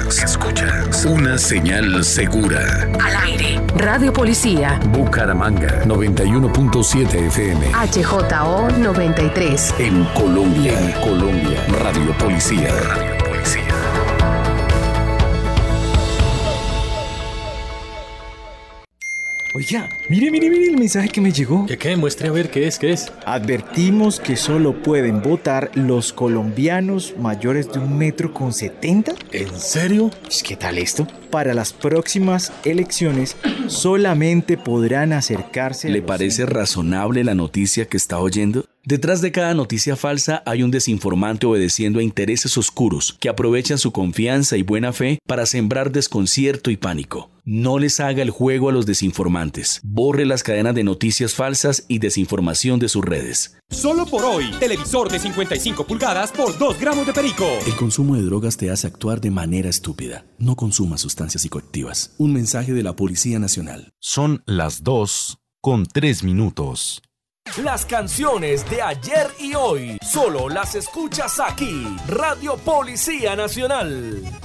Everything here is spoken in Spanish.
Escuchas una señal segura. Al aire. Radio Policía. Bucaramanga 91.7 FM. HJO 93. En Colombia. Radio Policía. Oiga, mire el mensaje que me llegó. ¿Qué? Muestre a ver qué es. Advertimos que solo pueden votar los colombianos mayores de 1,70 m. ¿En serio? ¿Qué tal esto? Para las próximas elecciones solamente podrán acercarse. ¿Le parece razonable la noticia que está oyendo? Detrás de cada noticia falsa hay un desinformante obedeciendo a intereses oscuros que aprovechan su confianza y buena fe para sembrar desconcierto y pánico. No les haga el juego a los desinformantes. Borre las cadenas de noticias falsas y desinformación de sus redes. Solo por hoy, televisor de 55 pulgadas por 2 gramos de perico. El consumo de drogas te hace actuar de manera estúpida. No consumas sustancias psicoactivas. Un mensaje de la Policía Nacional. Son las 2:03. Las canciones de ayer y hoy solo las escuchas aquí, Radio Policía Nacional.